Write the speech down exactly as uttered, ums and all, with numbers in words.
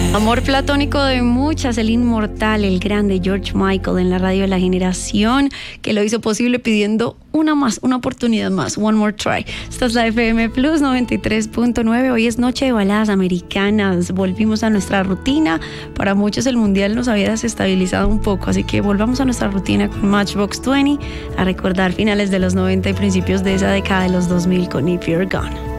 Amor platónico de muchas, el inmortal, el grande George Michael en la radio de la generación, que lo hizo posible pidiendo una más, una oportunidad más, one more try. Esta es la F M Plus noventa y tres punto nueve. Hoy es noche de baladas americanas. Volvimos a nuestra rutina. Para muchos el mundial nos había desestabilizado un poco, así que volvamos a nuestra rutina con Matchbox veinte, a recordar finales de los noventa y principios de esa década de los dos mil con If You're Gone.